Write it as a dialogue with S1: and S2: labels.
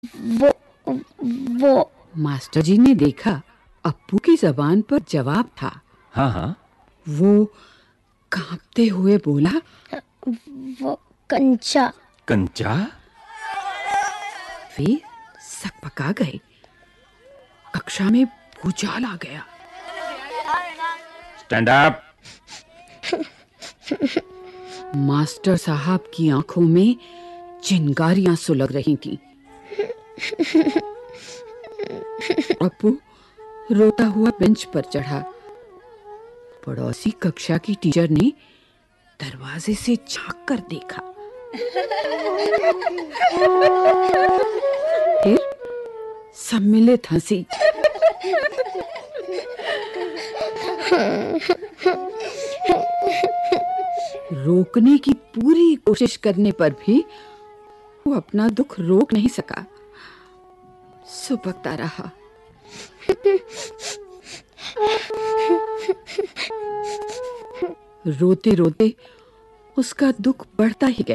S1: वो वो
S2: मास्टर जी ने देखा अप्पू की जबान पर जवाब था।
S3: हाँ हाँ।
S2: वो कांपते हुए बोला,
S1: वो कंचा।
S3: कंचा?
S2: वे सकपका गए। कक्षा में भूचाल आ गया।
S3: Stand up.
S2: मास्टर साहब की आंखों में चिंगारियां सुलग रही थीं। अप्पू रोता हुआ बेंच पर चढ़ा। पड़ोसी कक्षा की टीचर ने दरवाजे से झांक कर देखा। फिर सम्मिलित हंसी। रोकने की पूरी कोशिश करने पर भी वो अपना दुख रोक नहीं सका। सुबकता रहा। रोते रोते उसका दुख बढ़ता ही गया।